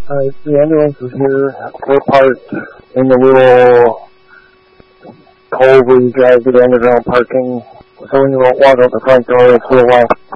The ambulance is here. We're parked in the little cove where you drive to the underground parking. So when you walk out the front door, it's to the left.